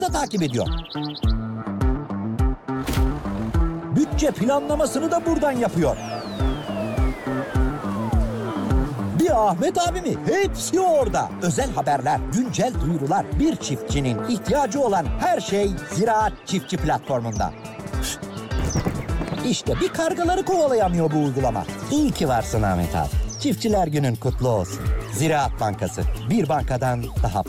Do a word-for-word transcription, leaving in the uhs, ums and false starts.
da takip ediyor. Bütçe planlamasını da buradan yapıyor. Bir Ahmet abi mi? Hepsi orada. Özel haberler, güncel duyurular, bir çiftçinin ihtiyacı olan her şey Ziraat Çiftçi platformunda. İşte bir kargaları kovalayamıyor bu uygulama. İyi ki varsın Ahmet abi. Çiftçiler günün kutlu olsun. Ziraat Bankası, bir bankadan daha